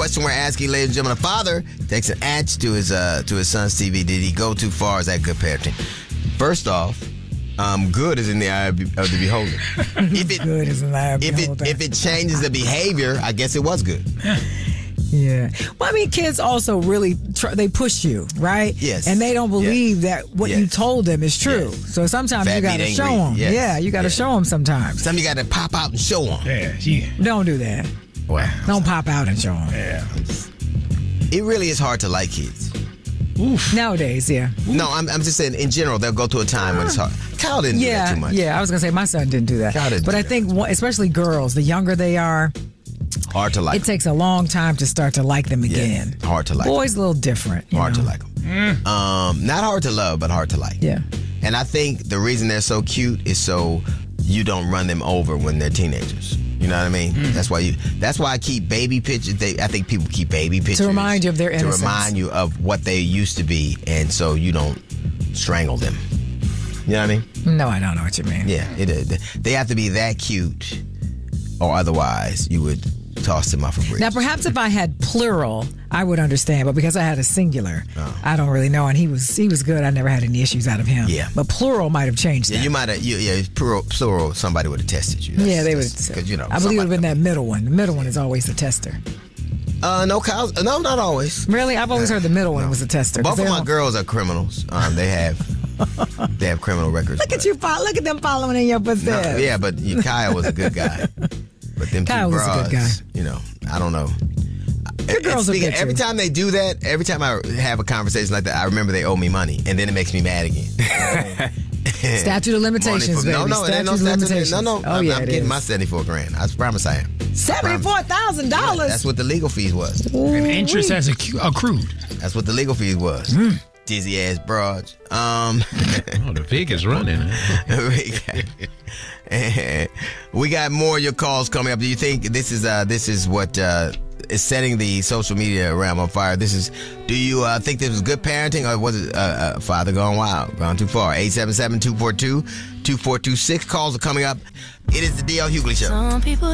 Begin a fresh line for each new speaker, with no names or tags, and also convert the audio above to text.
question we're asking, ladies and gentlemen. A father takes an axe to his son's TV. Did he go too far? Is that good parenting? First off, good is in the eye of the beholder.
Good is in the eye of the beholder.
If it changes the behavior, I guess it was good.
Yeah. Well, I mean, kids also really they push you, right?
Yes.
And they don't believe that what you told them is true.
Yes.
So sometimes
Fat
you got to
beat
show
angry.
them.
Yes.
Yeah, you got to show them sometimes.
Some you got to pop out and show them.
Yeah.
Don't do that.
Wow.
Don't pop out and show them.
Yeah.
It really is hard to like kids.
Oof.
Nowadays, yeah.
No, I'm just saying in general, they'll go to a time when it's hard. Kyle didn't do that too much.
Yeah, I was going to say my son didn't do that.
Kyle didn't
but
do
I
that.
think, especially girls, the younger they are,
Hard to like
it takes a long time to start to like them again.
Yeah, hard to like
Boys, a little different.
Hard
you
to
know?
like them. Not hard to love, but hard to like.
Yeah.
And I think the reason they're so cute is so you don't run them over when they're teenagers. You know what I mean? That's why I keep baby pictures. I think people keep baby pictures
To remind you of their innocence.
To remind you of what they used to be, and so you don't strangle them. You know what I mean?
No, I don't know what you mean.
Yeah, they have to be that cute, or otherwise you would toss them off a bridge.
Now, perhaps if I had plural, I would understand, but because I had a singular, I don't really know. And he was good. I never had any issues out of him.
Yeah.
But plural might have changed that.
Yeah, you might have. Plural. Somebody would have tested you.
Yeah, they would.
Because
I believe it would have been that middle one. The middle one is always the tester.
No, Kyle. No, not always.
Really, I've always heard the middle one was the tester.
Both of my girls are criminals. They have criminal records.
Look at you! Look at them following in your footsteps.
No, yeah, but Kyle was a good guy. But them
Kyle
two
was a good guy.
I don't know.
Your girls will get
every
you.
time they do that, every time I have a conversation like that, I remember they owe me money, and then it makes me mad again.
Statute of limitations, baby.
No, it ain't no statute of limitations. No.
Oh,
I'm
yeah,
getting my $74,000. I promise I am.
$74,000.
That's what the legal fees was.
And interest has accrued.
That's what the legal fees was. Dizzy ass broads.
The pig is running.
We got more of your calls coming up. Do you think this is what is setting the social media realm on fire? Do you think this was good parenting, or was it father gone wild, gone too far? 877-242-2426. Calls are coming up. It is the D.L. Hughley Show.
Some people